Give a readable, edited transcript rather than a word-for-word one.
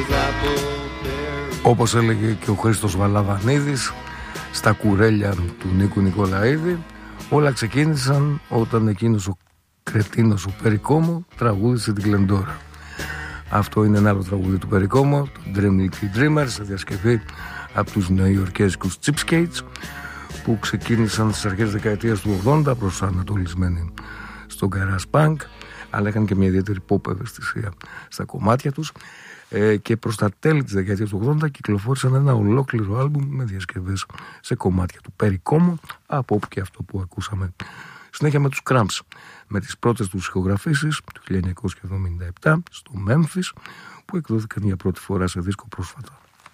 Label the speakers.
Speaker 1: Όπως έλεγε και ο Χρήστος Βαλαβανίδης στα κουρέλια του Νίκου Νικολαίδη, όλα ξεκίνησαν όταν εκείνος ο κρετίνος ο Περικόμο τραγούδισε την Κλεντόρα. Αυτό είναι ένα άλλο τραγούδι του Περικόμο, το Dream Little Dreamer, σε διασκευή από τους νεοϊορκέζικους Cheapskates, που ξεκίνησαν στις αρχές της δεκαετίας του 80 προσανατολισμένοι στο garage punk, αλλά είχαν και μια ιδιαίτερη pop ευαισθησία στα κομμάτια τους, και προς τα τέλη της δεκαετίας του 80 κυκλοφόρησαν ένα ολόκληρο άλμπουμ με διασκευές σε κομμάτια του Περικόμου, από όπου και αυτό που ακούσαμε. Συνέχεια με τους Cramps, με τις πρώτες τους ηχογραφήσεις του 1977 στο Memphis, που εκδόθηκαν για πρώτη φορά σε δίσκο πρόσφατα.